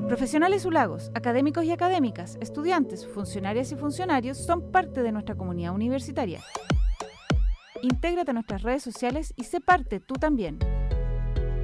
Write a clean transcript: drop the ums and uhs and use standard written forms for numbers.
Profesionales ULAGOS, académicos y académicas, estudiantes, funcionarias y funcionarios son parte de nuestra comunidad universitaria. Intégrate a nuestras redes sociales y sé parte tú también.